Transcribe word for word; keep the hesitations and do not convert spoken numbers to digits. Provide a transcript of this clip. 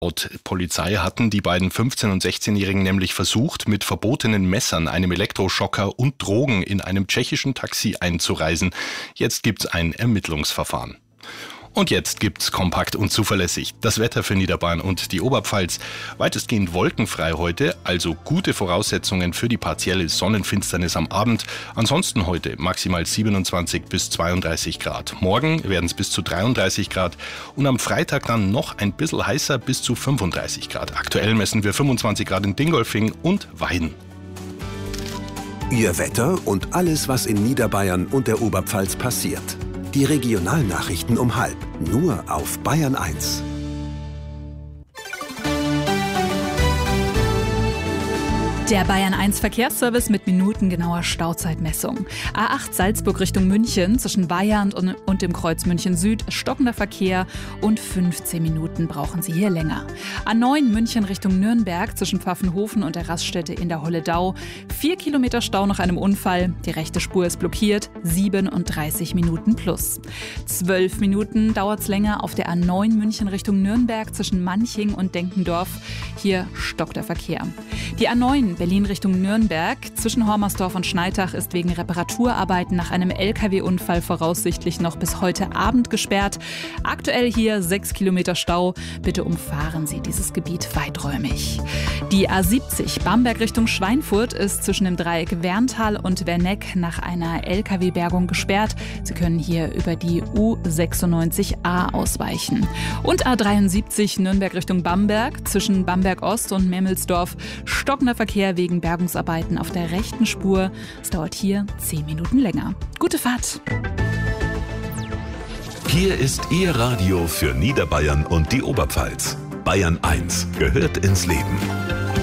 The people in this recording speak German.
Laut Polizei hatten die beiden fünfzehn- und sechzehnjährigen nämlich versucht, mit verbotenen Messern, einem Elektroschocker und Drogen in einem tschechischen Taxi einzureisen. Jetzt gibt's ein Ermittlungsverfahren. Und jetzt gibt's kompakt und zuverlässig das Wetter für Niederbayern und die Oberpfalz. Weitestgehend wolkenfrei heute, also gute Voraussetzungen für die partielle Sonnenfinsternis am Abend. Ansonsten heute maximal siebenundzwanzig bis zweiunddreißig Grad. Morgen werden es bis zu dreiunddreißig Grad und am Freitag dann noch ein bisschen heißer bis zu fünfunddreißig Grad. Aktuell messen wir fünfundzwanzig Grad in Dingolfing und Weiden. Ihr Wetter und alles, was in Niederbayern und der Oberpfalz passiert. Die Regionalnachrichten um halb, nur auf Bayern eins. Der Bayern eins Verkehrsservice mit minutengenauer Stauzeitmessung. A acht Salzburg Richtung München zwischen Bayern und, und dem Kreuz München Süd stockender Verkehr und fünfzehn Minuten brauchen Sie hier länger. A neun München Richtung Nürnberg zwischen Pfaffenhofen und der Raststätte in der Holledau. Vier Kilometer Stau nach einem Unfall. Die rechte Spur ist blockiert. siebenunddreißig Minuten plus. Zwölf Minuten dauert es länger auf der A neun München Richtung Nürnberg zwischen Manching und Denkendorf. Hier stockt der Verkehr. Die A neun Berlin Richtung Nürnberg zwischen Hormersdorf und Schneitach ist wegen Reparaturarbeiten nach einem L K W-Unfall voraussichtlich noch bis heute Abend gesperrt. Aktuell hier sechs Kilometer Stau. Bitte umfahren Sie dieses Gebiet weiträumig. Die A siebzig Bamberg Richtung Schweinfurt ist zwischen dem Dreieck Werntal und Werneck nach einer L K W-Bergung gesperrt. Sie können hier über die U sechsundneunzig A ausweichen. Und A dreiundsiebzig Nürnberg Richtung Bamberg zwischen Bamberg Ost und Memmelsdorf stockender Verkehr wegen Bergungsarbeiten auf der rechten Spur. Es dauert hier zehn Minuten länger. Gute Fahrt! Hier ist Ihr Radio für Niederbayern und die Oberpfalz. Bayern eins gehört ins Leben.